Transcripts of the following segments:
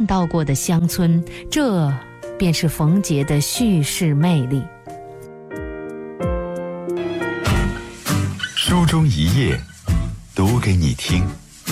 看到过的乡村，这便是冯杰的叙事魅力。 书中一页，读给你听。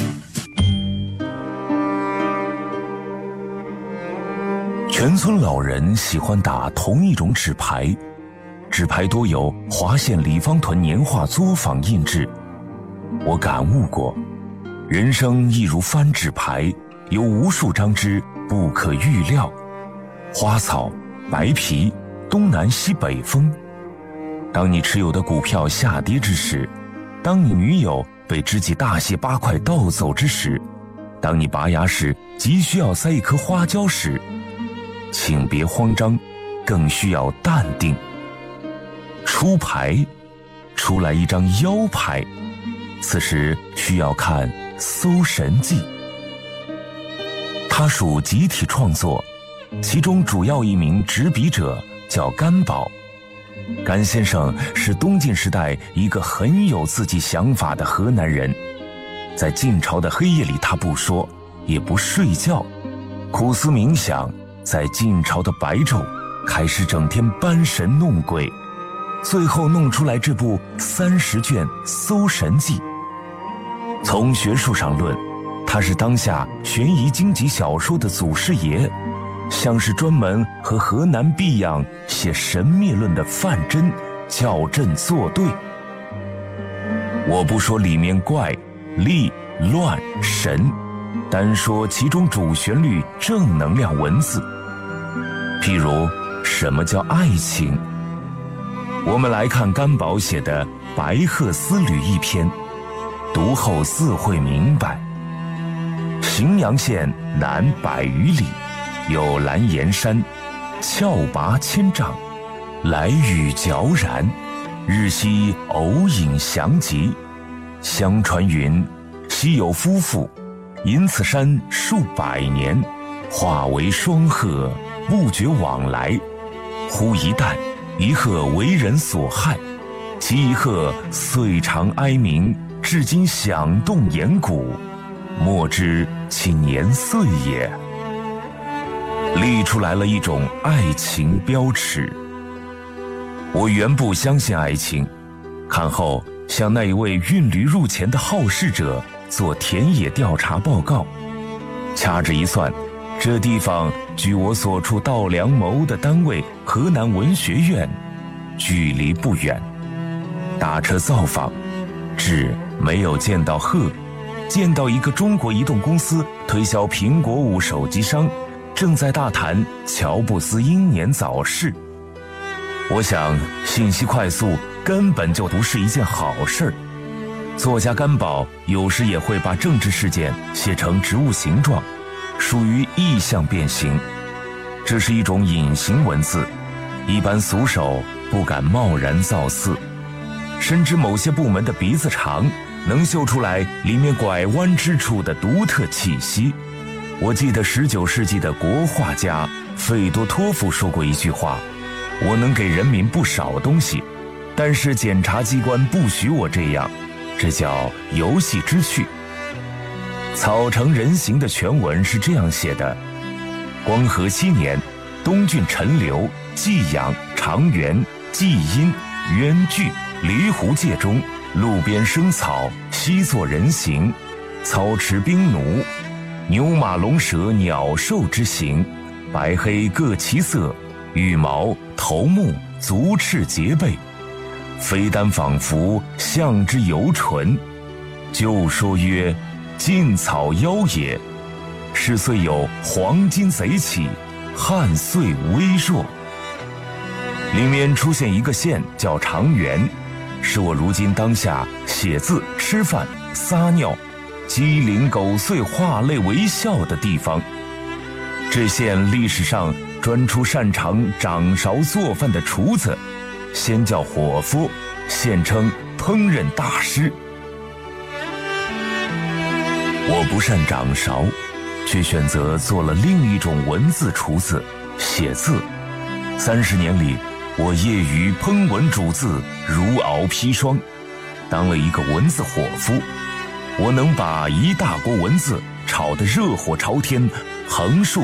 全村老人喜欢打同一种纸牌，纸牌多由华县李方屯年画作坊印制。我感悟过，人生亦如翻纸牌，有无数张之不可预料。花草、白皮、东南西北风。当你持有的股票下跌之时，当你女友被知己大卸8块盗走之时，当你拔牙时急需要塞一颗花椒时，请别慌张，更需要淡定。出牌，出来一张妖牌，此时需要看《搜神记》。它属集体创作，其中主要一名执笔者叫甘宝。甘先生是东晋时代一个很有自己想法的河南人，在晋朝的黑夜里，他不说也不睡觉，苦思冥想，在晋朝的白昼开始整天搬神弄鬼，最后弄出来这部30卷《搜神记》。从学术上论，他是当下悬疑经济小说的祖师爷，像是专门和河南毕样写神灭论的范真校正作对。我不说里面怪、力、乱、神，单说其中主旋律正能量文字。譬如什么叫爱情？我们来看甘宝写的《白鹤丝缕》一篇，读后自会明白。荥阳县南100余里，有蓝岩山，峭拔千丈，来雨皎然，日夕偶隐翔集。相传云，昔有夫妇，因此山数百年，化为双鹤，不绝往来。忽一旦，一鹤为人所害，其一鹤遂长哀鸣，至今响动岩谷，莫知其年岁也。立出来了一种爱情标尺。我原不相信爱情，看后向那一位运驴入钱的好事者做田野调查报告，掐指一算，这地方距我所处稻粱谋的单位河南文学院距离不远。打车造访，只没有见到鹤，见到一个中国移动公司推销苹果5手机商正在大谈乔布斯英年早逝。我想信息快速根本就不是一件好事儿。作家甘宝有时也会把政治事件写成植物形状，属于意象变形，这是一种隐形文字，一般俗手不敢贸然造次。深知某些部门的鼻子长，能嗅出来里面拐弯之处的独特气息。我记得19世纪的国画家费多托夫说过一句话：我能给人民不少东西，但是检察机关不许我这样，这叫游戏之趣。草成人形的全文是这样写的：光和7年，东郡陈留、济阳、长垣、济阴、渊巨、离湖界中，路边生草，悉作人形，操持兵奴，牛马龙蛇鸟兽之形，白黑各其色，羽毛、头目、足翅节背，非丹仿佛象之犹纯。旧说曰：晋草妖也，是虽有黄金贼起，汉岁微弱。里面出现一个县叫长垣，是我如今当下写字、吃饭、撒尿、鸡零狗碎、话类为笑的地方。这县历史上专出擅长掌勺做饭的厨子，先叫伙夫，现称烹饪大师。我不善掌勺，却选择做了另一种文字厨子，写字。30年里，我业余烹文煮字，如熬砒霜，当了一个文字伙夫。我能把一大锅文字炒得热火朝天，横竖